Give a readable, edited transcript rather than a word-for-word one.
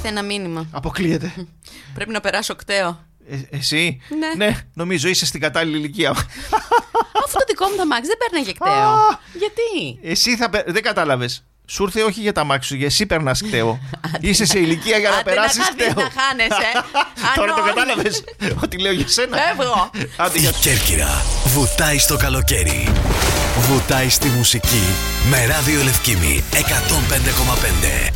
ήρθε ένα μήνυμα. Αποκλείεται. Πρέπει να περάσω κταίο. Εσύ? Ναι. Νομίζω είσαι στην κατάλληλη ηλικία. Αφού το δικό μου το αμάξι δεν παίρναγε κταίο. Γιατί? Εσύ δεν κατάλαβες. Σου ήρθε όχι για τα αμάξι σου, για εσύ περνάς κταίο. Είσαι σε ηλικία για να περάσεις κταίο. Να χάνεσαι. Τώρα το κατάλαβες ότι λέω για σένα. Φεύγω. Η Κέρκυρα βουτάει στο καλοκαίρι. Βουτάει στη μουσική με Ράδιο Λευκήμη 105,5.